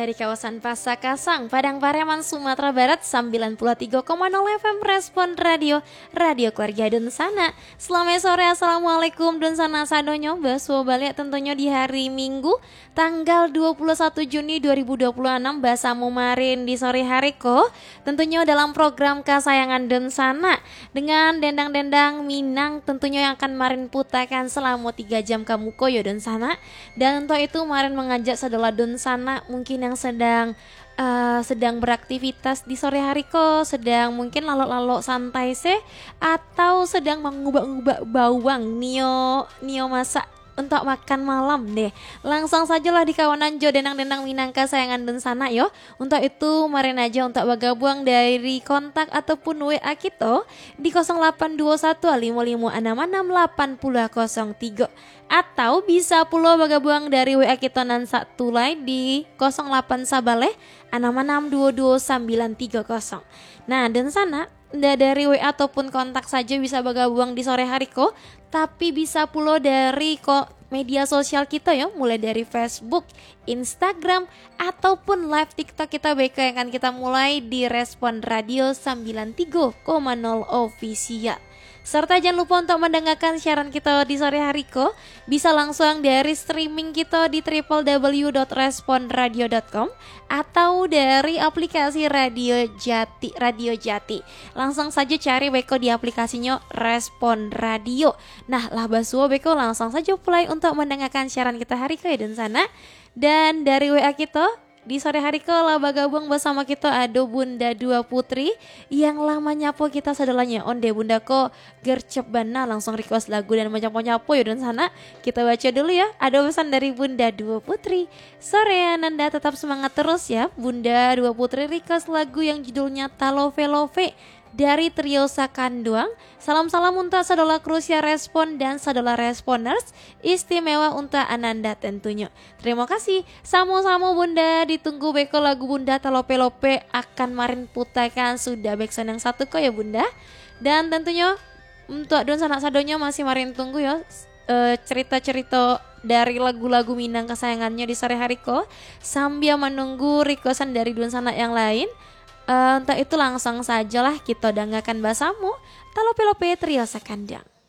dari kawasan Pasakasang, Padang Pariaman, Sumatera Barat, 93,0 FM Respon Radio, Radio Keluarga Dunsana. Selamat sore, Assalamualaikum Dunsana Sadonyo, Basuh balik tentunya di hari Minggu, tanggal 21 Juni 2026, Basa Mumarin di sore hari ko, tentunya dalam program kesayangan Dunsana, dengan dendang-dendang Minang tentunya yang akan marin putakan selama 3 jam kamu koyo Dunsana. Dan untuk itu marin mengajak saudara Dunsana mungkin yang sedang beraktivitas di sore hari ko, sedang mungkin lalok-lalok santai atau sedang mengubah-ubah bawang nio masak untuk makan malam deh. Langsung sajalah di kawanan Jo Denang-Denang Minangka sayangan Dunsana yo. Untuk itu marin aja untuk bergabung dari kontak ataupun WA kita di 0821 5566 8003, atau bisa pula bergabung dari WA kita nan satu lain di 08 Sabale 6622 930. Nah, Dunsana dari WA ataupun kontak saja bisa bergabung di sore hari ko, tapi bisa pula dari media sosial kita ya, mulai dari Facebook, Instagram, ataupun live TikTok kita yang akan kita mulai di Respon Radio 93,0 Official. Serta jangan lupa untuk mendengarkan siaran kita di sore hari ko, bisa langsung dari streaming kita di www.responradio.com atau dari aplikasi Radio Jati. Langsung saja cari beko di aplikasinya Respon Radio. Nah, lah basuh beko langsung saja play untuk mendengarkan siaran kita hari ko ya Dunsana. Dan dari WA kita di sore hari kalau bergabung bersama kita ada Bunda Dua Putri yang lama nyapo kita sadalanya onde bunda ko gercep bana langsung request lagu dan nyapo ya Dunsana. Kita baca dulu ya, ada pesan dari Bunda Dua Putri. Sore Nanda tetap semangat terus ya. Bunda Dua Putri request lagu yang judulnya Talove Love dari Trio Sakanduang. Salam-salam untuk saudara Krusia Respon dan saudara Responers, istimewa untuk Ananda tentunya. Terima kasih. Sama-sama Bunda, ditunggu beko lagu Bunda Talove Love akan marin putakan sudah backsound yang satu kok ya Bunda. Dan tentunya untuk Dunsana Sadonyo masih marin tunggu ya cerita-cerita dari lagu-lagu Minang kesayangannya di sore hari ko, sambil menunggu requestan dari Dunsana yang lain. Untuk itu langsung sajalah kita dengarkan bahasamu Talove Love Trio Sakandang.